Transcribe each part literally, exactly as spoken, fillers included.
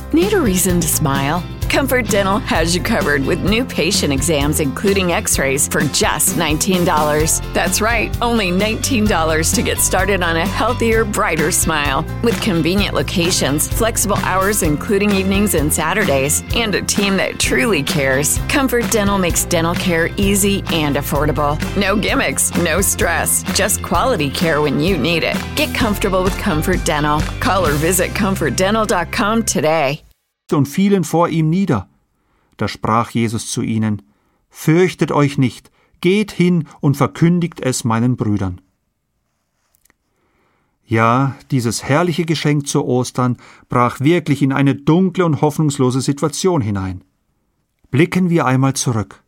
Need a reason to smile? Comfort Dental has you covered with new patient exams, including x-rays, for just nineteen dollars. That's right, only nineteen dollars to get started on a healthier, brighter smile. With convenient locations, flexible hours including evenings and Saturdays, and a team that truly cares, Comfort Dental makes dental care easy and affordable. No gimmicks, no stress, just quality care when you need it. Get comfortable with Comfort Dental. Call or visit comfort dental dot com today. Und fielen vor ihm nieder. Da sprach Jesus zu ihnen: Fürchtet euch nicht, geht hin und verkündigt es meinen Brüdern. Ja, dieses herrliche Geschenk zu Ostern brach wirklich in eine dunkle und hoffnungslose Situation hinein. Blicken wir einmal zurück.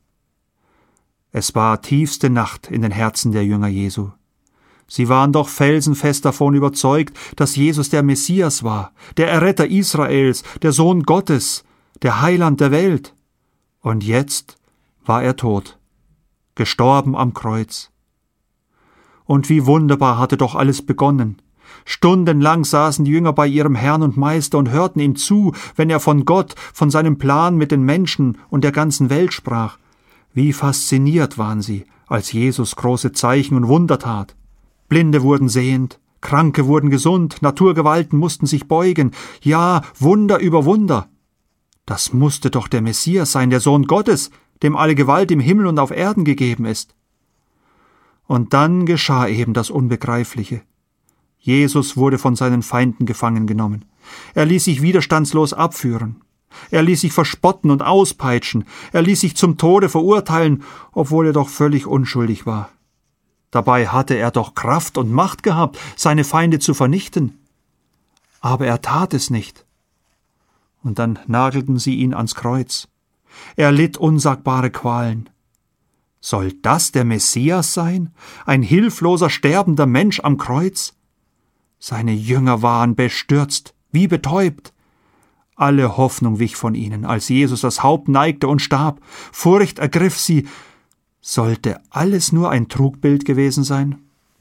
Es war tiefste Nacht in den Herzen der Jünger Jesu. Sie waren doch felsenfest davon überzeugt, dass Jesus der Messias war, der Erretter Israels, der Sohn Gottes, der Heiland der Welt. Und jetzt war er tot, gestorben am Kreuz. Und wie wunderbar hatte doch alles begonnen. Stundenlang saßen die Jünger bei ihrem Herrn und Meister und hörten ihm zu, wenn er von Gott, von seinem Plan mit den Menschen und der ganzen Welt sprach. Wie fasziniert waren sie, als Jesus große Zeichen und Wunder tat. Blinde wurden sehend, Kranke wurden gesund, Naturgewalten mussten sich beugen, ja, Wunder über Wunder. Das musste doch der Messias sein, der Sohn Gottes, dem alle Gewalt im Himmel und auf Erden gegeben ist. Und dann geschah eben das Unbegreifliche. Jesus wurde von seinen Feinden gefangen genommen. Er ließ sich widerstandslos abführen. Er ließ sich verspotten und auspeitschen. Er ließ sich zum Tode verurteilen, obwohl er doch völlig unschuldig war. Dabei hatte er doch Kraft und Macht gehabt, seine Feinde zu vernichten. Aber er tat es nicht. Und dann nagelten sie ihn ans Kreuz. Er litt unsagbare Qualen. Soll das der Messias sein? Ein hilfloser, sterbender Mensch am Kreuz? Seine Jünger waren bestürzt, wie betäubt. Alle Hoffnung wich von ihnen, als Jesus das Haupt neigte und starb. Furcht ergriff sie. Sollte alles nur ein Trugbild gewesen sein?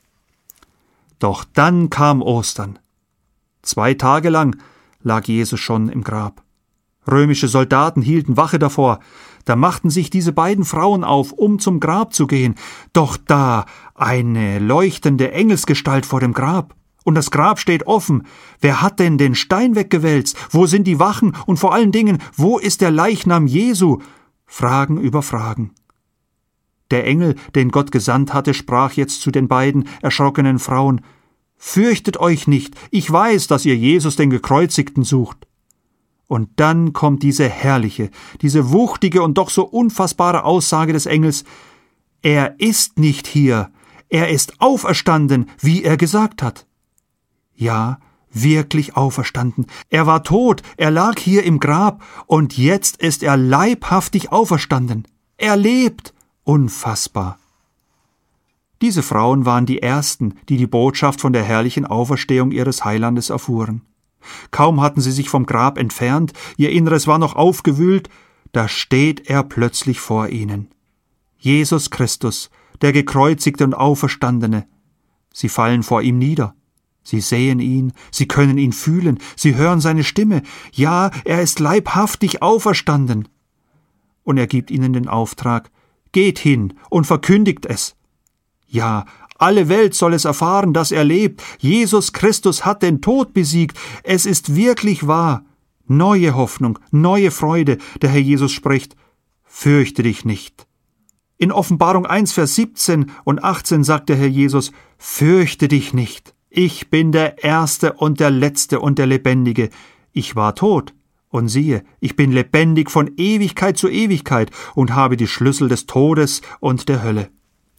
Doch dann kam Ostern. Zwei Tage lang lag Jesus schon im Grab. Römische Soldaten hielten Wache davor. Da machten sich diese beiden Frauen auf, um zum Grab zu gehen. Doch da eine leuchtende Engelsgestalt vor dem Grab. Und das Grab steht offen. Wer hat denn den Stein weggewälzt? Wo sind die Wachen? Und vor allen Dingen, wo ist der Leichnam Jesu? Fragen über Fragen. Der Engel, den Gott gesandt hatte, sprach jetzt zu den beiden erschrockenen Frauen: Fürchtet euch nicht, ich weiß, dass ihr Jesus, den Gekreuzigten, sucht. Und dann kommt diese herrliche, diese wuchtige und doch so unfassbare Aussage des Engels: Er ist nicht hier, er ist auferstanden, wie er gesagt hat. Ja, wirklich auferstanden. Er war tot, er lag hier im Grab, und jetzt ist er leibhaftig auferstanden. Er lebt. Unfassbar. Diese Frauen waren die Ersten, die die Botschaft von der herrlichen Auferstehung ihres Heilandes erfuhren. Kaum hatten sie sich vom Grab entfernt, ihr Inneres war noch aufgewühlt, da steht er plötzlich vor ihnen. Jesus Christus, der Gekreuzigte und Auferstandene. Sie fallen vor ihm nieder. Sie sehen ihn, sie können ihn fühlen, sie hören seine Stimme. Ja, er ist leibhaftig auferstanden. Und er gibt ihnen den Auftrag: Geht hin und verkündigt es. Ja, alle Welt soll es erfahren, dass er lebt. Jesus Christus hat den Tod besiegt. Es ist wirklich wahr. Neue Hoffnung, neue Freude. Der Herr Jesus spricht: Fürchte dich nicht. In Offenbarung eins, Vers siebzehn und achtzehn sagt der Herr Jesus: Fürchte dich nicht. Ich bin der Erste und der Letzte und der Lebendige. Ich war tot. Und siehe, ich bin lebendig von Ewigkeit zu Ewigkeit und habe die Schlüssel des Todes und der Hölle.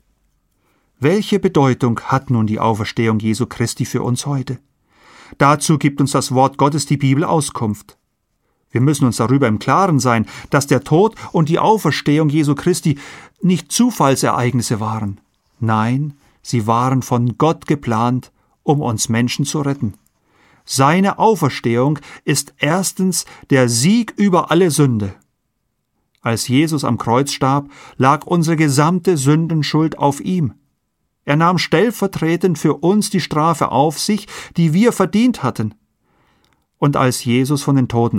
Welche Bedeutung hat nun die Auferstehung Jesu Christi für uns heute? Dazu gibt uns das Wort Gottes, die Bibel, Auskunft. Wir müssen uns darüber im Klaren sein, dass der Tod und die Auferstehung Jesu Christi nicht Zufallsereignisse waren. Nein, sie waren von Gott geplant, um uns Menschen zu retten. Seine Auferstehung ist erstens der Sieg über alle Sünde. Als Jesus am Kreuz starb, lag unsere gesamte Sündenschuld auf ihm. Er nahm stellvertretend für uns die Strafe auf sich, die wir verdient hatten. Und als Jesus von den Toten